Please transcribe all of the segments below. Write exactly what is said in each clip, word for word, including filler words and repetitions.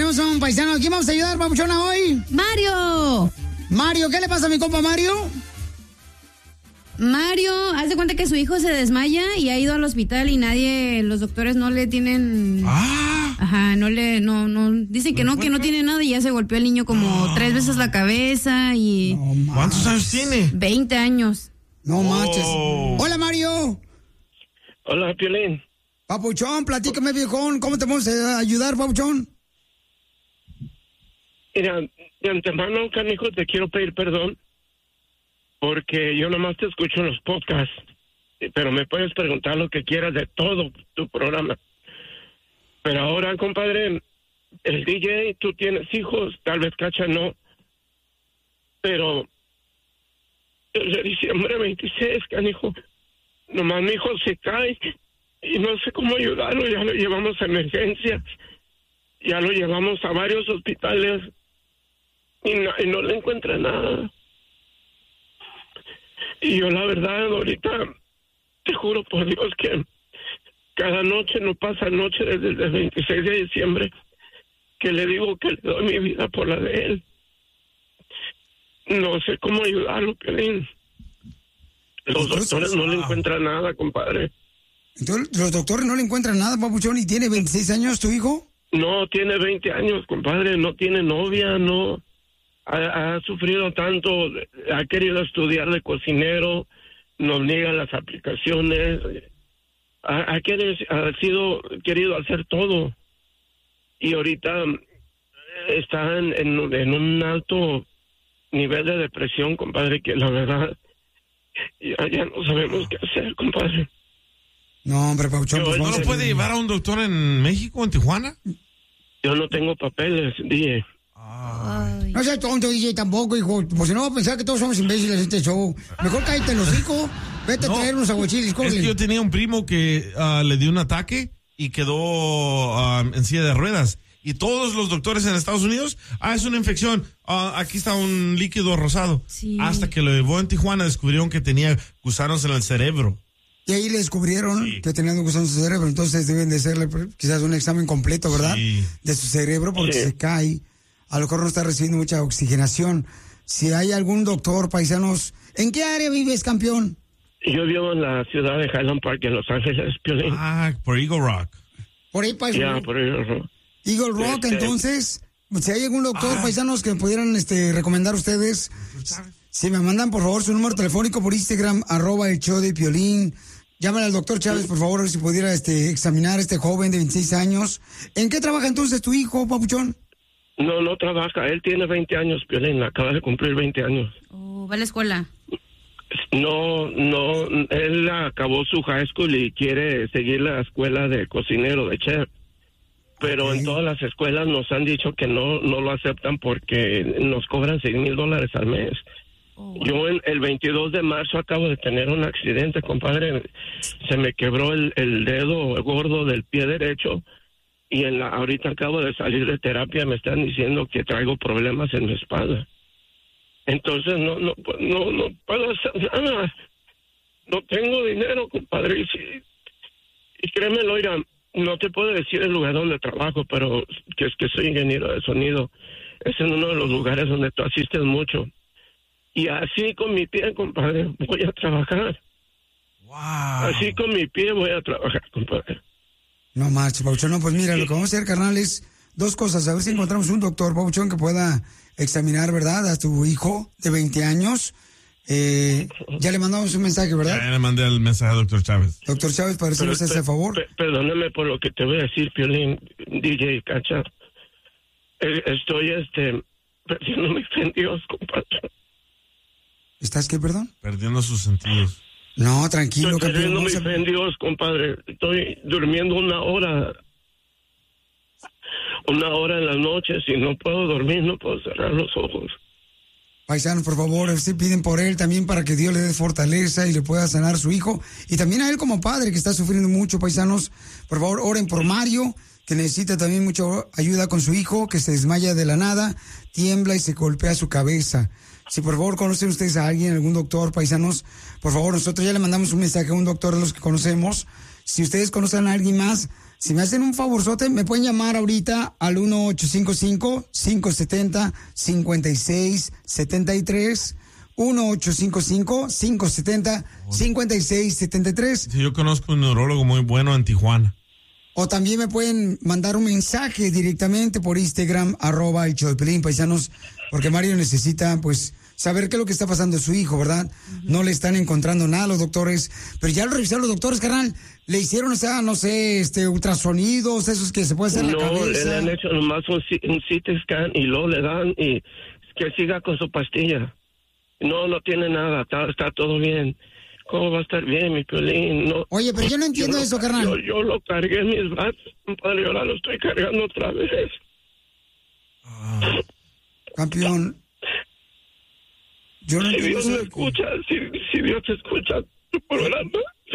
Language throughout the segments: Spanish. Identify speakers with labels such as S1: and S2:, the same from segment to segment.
S1: tenemos a un paisano. ¿A quién vamos a ayudar, papuchona, hoy?
S2: ¡Mario!
S1: Mario, ¿qué le pasa a mi compa Mario?
S2: Mario, haz de cuenta que su hijo se desmaya y ha ido al hospital y nadie, los doctores no le tienen...
S3: ¡Ah!
S2: Ajá, no le, no, no, dicen que no, que no tiene nada y ya se golpeó el niño como tres veces la cabeza y...
S3: No, ¿cuántos años tiene?
S2: veinte años.
S1: No manches. Oh. Hola, Mario.
S4: Hola, Piolín.
S1: Papuchón, platícame, viejón, ¿cómo te podemos ayudar, papuchón?
S4: Mira, de antemano, canijo, te quiero pedir perdón porque yo nomás te escucho en los podcasts, pero me puedes preguntar lo que quieras de todo tu programa. Pero ahora, compadre, el D J, tú tienes hijos, tal vez Cacha no, pero desde diciembre veintiséis, canijo, nomás mi hijo se cae y no sé cómo ayudarlo, ya lo llevamos a emergencias, ya lo llevamos a varios hospitales y no, y no le encuentra nada. Y yo la verdad ahorita te juro por Dios que cada noche, no pasa noche desde el veintiséis de diciembre que le digo que le doy mi vida por la de él. No sé cómo ayudarlo, Piolín. Los doctores no le encuentran nada, compadre.
S1: Entonces, ¿los doctores no le encuentran nada, papuchón? ¿Y tiene veintiséis años tu hijo?
S4: No, tiene veinte años, compadre. No tiene novia, no... Ha, ha sufrido tanto, ha querido estudiar de cocinero, nos niegan las aplicaciones, ha, ha, querido, ha sido querido hacer todo y ahorita está en, en, en un alto nivel de depresión, compadre, que la verdad ya, ya no sabemos qué hacer, compadre.
S1: No, hombre, papuchón,
S3: ¿No lo puede llevar a un doctor en México, en Tijuana?
S4: Yo no tengo papeles, D J.
S1: Ay. No seas tonto, D J, tampoco, hijo. Pues si no va a pensar que todos somos imbéciles en este show. Mejor cállate en los hocico, vete no, a traer unos aguachiles.
S3: Es que yo tenía un primo que uh, le dio un ataque y quedó uh, en silla de ruedas. Y todos los doctores en Estados Unidos, ah, es una infección, uh, aquí está un líquido rosado.
S2: Sí.
S3: Hasta que lo llevó en Tijuana descubrieron que tenía gusanos en el cerebro.
S1: Y ahí le descubrieron sí. que tenía gusanos en su cerebro. Entonces deben de hacerle quizás un examen completo, ¿verdad? Sí. De su cerebro porque sí. se cae. A lo mejor no está recibiendo mucha oxigenación. Si hay algún doctor, paisanos, ¿en qué área vives, campeón?
S4: Yo vivo en la ciudad de Highland Park, en Los Ángeles, Piolín.
S3: Ah, por Eagle Rock.
S1: Por ahí, paisano.
S4: Ya, yeah, por Eagle Rock.
S1: Eagle Rock, este... entonces, si hay algún doctor, ah. paisanos, que pudieran este, recomendar a ustedes, si me mandan, por favor, su número telefónico por Instagram, arroba el show de Piolín. Llámale al doctor Chávez, por favor, a ver si pudiera este, examinar a este joven de veintiséis años. ¿En qué trabaja entonces tu hijo, papuchón?
S4: No, no trabaja. Él tiene veinte años, Piolín. Acaba de cumplir veinte años.
S2: Oh, ¿va a la escuela?
S4: No, no. Él acabó su high school y quiere seguir la escuela de cocinero, de chef. Pero okay. en todas las escuelas nos han dicho que no, no lo aceptan porque nos cobran seis mil dólares al mes. Oh, wow. Yo en, el veintidós de marzo acabo de tener un accidente, compadre. Se me quebró el, el dedo gordo del pie derecho. Y en la, ahorita acabo de salir de terapia, me están diciendo que traigo problemas en mi espalda. Entonces no no no no puedo hacer nada. No tengo dinero, compadre. Y, si, y créemelo, oiga, no te puedo decir el lugar donde trabajo, pero que es que soy ingeniero de sonido. Es en uno de los lugares donde tú asistes mucho. Y así con mi pie, compadre, voy a trabajar.
S3: Wow.
S4: Así con mi pie voy a trabajar, compadre.
S1: No marches, Pabuchón. No, pues mira, lo que vamos a hacer, carnal, es dos cosas. A ver si encontramos un doctor, Pabuchón, que pueda examinar, ¿verdad?, a tu hijo de veinte años. Eh, ya le mandamos un mensaje, ¿verdad?
S3: Ya le mandé el mensaje al doctor Chávez.
S1: Doctor Chávez, para decirles ese favor.
S4: Per, perdóname por lo que te voy a decir, Piolín, D J, Cacha. Eh, estoy, este, perdiendo mis sentidos, compadre.
S1: ¿Estás qué, perdón?
S3: Perdiendo sus sentidos.
S1: No, tranquilo,
S4: Estoy perdiendo mi
S1: a...
S4: fe en Dios, compadre. Estoy durmiendo una hora. Una hora en las noches y no puedo dormir, no puedo cerrar los ojos.
S1: Paisanos, por favor, se piden por él también para que Dios le dé fortaleza y le pueda sanar a su hijo. Y también a él como padre que está sufriendo mucho, paisanos. Por favor, oren por Mario, que necesita también mucha ayuda con su hijo, que se desmaya de la nada, tiembla y se golpea su cabeza. Si por favor conocen ustedes a alguien, algún doctor, paisanos, por favor, nosotros ya le mandamos un mensaje a un doctor de los que conocemos. Si ustedes conocen a alguien más, si me hacen un favorzote, me pueden llamar ahorita al uno ocho cinco cinco, cinco siete cero, cinco seis siete tres. uno ocho cinco cinco, cinco siete cero, cinco seis siete tres.
S3: Sí, yo conozco un neurólogo muy bueno en Tijuana.
S1: O también me pueden mandar un mensaje directamente por Instagram, arroba el show de Piolín, paisanos, porque Mario necesita, pues, saber qué es lo que está pasando a su hijo, ¿verdad? Uh-huh. No le están encontrando nada a los doctores, pero ya lo revisaron los doctores, carnal. Le hicieron, o sea, no sé, este, ultrasonidos, esos que se puede hacer en
S4: no,
S1: la cabeza.
S4: No, le han hecho nomás un, un C T scan y luego le dan y que siga con su pastilla. No, no tiene nada, está, está todo bien. ¿Cómo va a estar bien, mi Piolín? No,
S1: Oye, pero yo no entiendo
S4: yo
S1: eso,
S4: lo,
S1: carnal.
S4: Yo, yo lo cargué en mis brazos, compadre, y ahora lo estoy cargando otra vez.
S1: Ah, campeón. Yo no
S4: si
S1: entiendo
S4: Dios
S1: eso.
S4: me escucha, si, si Dios escucha tu programa,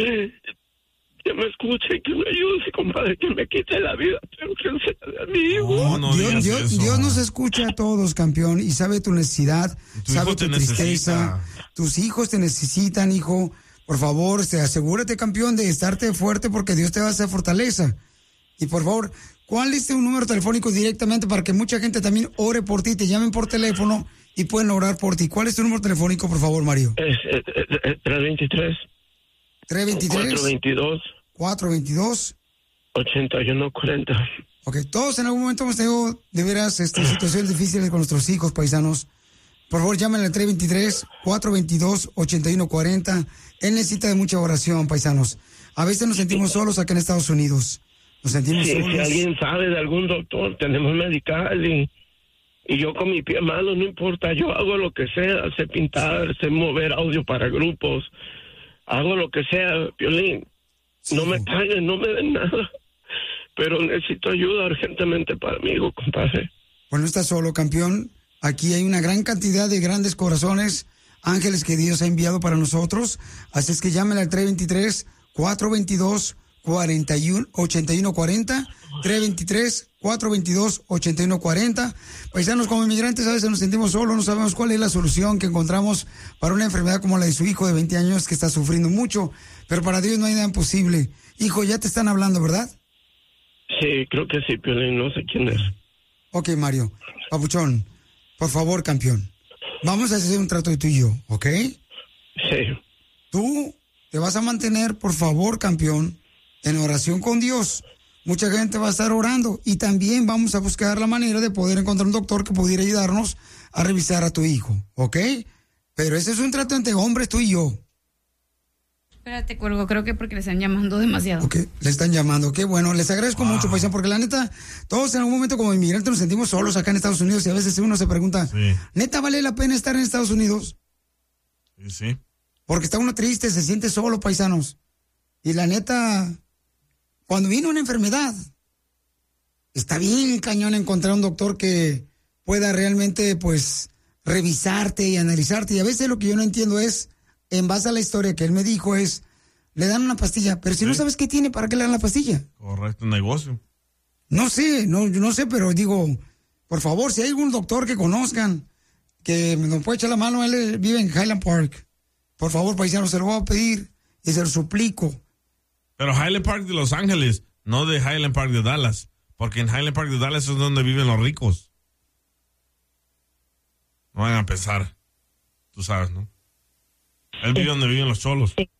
S4: que me escuche y que me ayude, compadre, que me quite la vida, pero que sea de mi hijo.
S1: No, no Dios, Dios, Dios nos escucha a todos, campeón, y sabe tu necesidad,
S3: tu
S1: sabe
S3: tu
S1: tristeza.
S3: Necesita.
S1: Tus hijos te necesitan, hijo. Por favor, este, asegúrate, campeón, de estarte fuerte porque Dios te va a hacer fortaleza. Y por favor, ¿cuál es tu número telefónico directamente para que mucha gente también ore por ti, te llamen por teléfono y pueden orar por ti? ¿Cuál es tu número telefónico, por favor, Mario?
S4: Es, es, es, es tres veintitrés.
S1: tres veintitrés.
S4: cuatro veintidós.
S1: cuatro veintidós.
S4: ochenta y uno cuarenta.
S1: Ok, todos en algún momento hemos tenido de veras este, situaciones difíciles con nuestros hijos, paisanos. Por favor, llámenle al tres veintitrés, cuatro veintidós, ochenta y uno cuarenta. Él necesita de mucha oración, paisanos. A veces nos sentimos solos acá en Estados Unidos. Nos sentimos
S4: sí,
S1: solos.
S4: Si alguien sabe de algún doctor, tenemos medical y, y yo con mi pie malo, no importa, yo hago lo que sea, sé pintar, sé mover audio para grupos, hago lo que sea, Piolín. Sí. No me paguen, no me den nada, pero necesito ayuda urgentemente para mi hijo, compadre.
S1: Pues no estás solo, campeón. Aquí hay una gran cantidad de grandes corazones, ángeles que Dios ha enviado para nosotros. Así es que llámenle al tres veintitrés, cuatro veintidós, ochenta y uno cuarenta. tres veintitrés, cuatro veintidós, ochenta y uno cuarenta. Paisanos, como inmigrantes a veces nos sentimos solos, no sabemos cuál es la solución que encontramos para una enfermedad como la de su hijo de veinte años que está sufriendo mucho. Pero para Dios no hay nada imposible. Hijo, ya te están hablando, ¿verdad?
S4: Sí, creo que sí, Piolín, no sé quién es.
S1: Ok, Mario. Papuchón, por favor, campeón. Vamos a hacer un trato de tú y yo, ¿ok?
S4: Sí.
S1: Tú te vas a mantener, por favor, campeón, en oración con Dios. Mucha gente va a estar orando y también vamos a buscar la manera de poder encontrar un doctor que pudiera ayudarnos a revisar a tu hijo, ¿ok? Pero ese es un trato entre hombres, tú y yo.
S2: Espérate, cuelgo, creo que porque le están llamando demasiado.
S1: Ok, le están llamando, qué bueno, les agradezco wow. mucho, paisano, porque la neta, todos en algún momento como inmigrantes nos sentimos solos acá en Estados Unidos y a veces uno se pregunta, sí. ¿neta vale la pena estar en Estados Unidos?
S3: Sí, sí.
S1: Porque está uno triste, se siente solo, paisanos. Y la neta, cuando viene una enfermedad, está bien cañón encontrar un doctor que pueda realmente, pues, revisarte y analizarte. Y a veces lo que yo no entiendo es, en base a la historia que él me dijo, es, le dan una pastilla, pero si sí. no sabes qué tiene, ¿para qué le dan la pastilla?
S3: Correcto, negocio.
S1: No sé, no, no sé, pero digo, por favor, si hay algún doctor que conozcan, que nos puede echar la mano, él vive en Highland Park. Por favor, paisanos, se lo voy a pedir y se lo suplico.
S3: Pero Highland Park de Los Ángeles, no de Highland Park de Dallas, porque en Highland Park de Dallas es donde viven los ricos. No van a pensar, tú sabes, ¿no? Él vive donde viven los cholos.